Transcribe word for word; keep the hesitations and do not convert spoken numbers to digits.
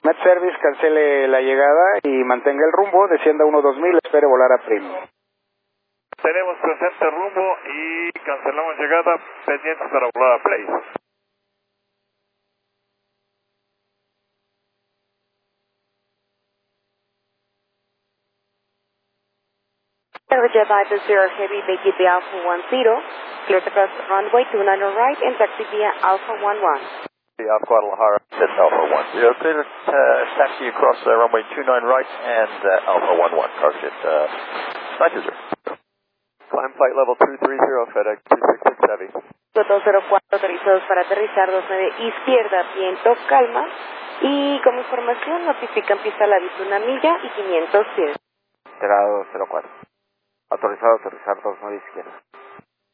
Met Service, cancele la llegada y mantenga el rumbo, descienda uno dos mil, espere volar a Prim. Tenemos presente rumbo y cancelamos llegada, pendientes para volar a Place. Jet Viper Zero Heavy, make it the Alpha one zero, clear to cross runway two nine right and taxi via Alpha one one. The Alpha Guadalajara, That's Alpha one zero, clear to uh, taxi across uh, runway two nine right and uh, Alpha one one, target uh, nine two zero. Climb flight level two three zero, FedEx two six six Heavy. dos cero cuatro autorizados para aterrizar dos nueve izquierda, viento, calma. Y como información notifican pista al aviso una milla y quinientos pies. Cerrado cero cuatro. Autorizado a aterrizar dos nueve izquierda.